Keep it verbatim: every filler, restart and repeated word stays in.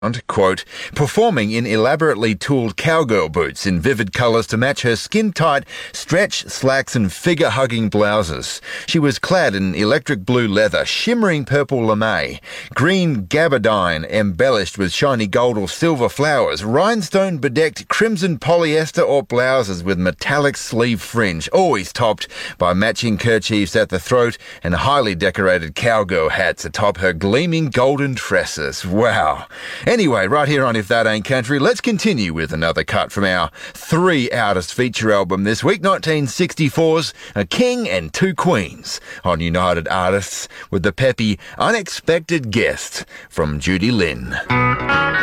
quote, performing in elaborately tooled cowgirl boots in vivid colours to match her skin-tight stretch slacks and figure-hugging blouses. She was clad in electric blue leather, shimmering purple lame, green gabardine embellished with shiny gold or silver flowers, rhinestone-bedecked crimson polyester or blouses with metallic sleeve fringe, always topped by matching kerchiefs at the throat and highly decorated cowgirl hats atop her gleaming golden tresses. Wow. Anyway, right here on If That Ain't Country, let's continue with another cut from our three artist feature album this week, nineteen sixty-four's A King and Two Queens on United Artists, with the peppy Unexpected Guest from Judy Lynn.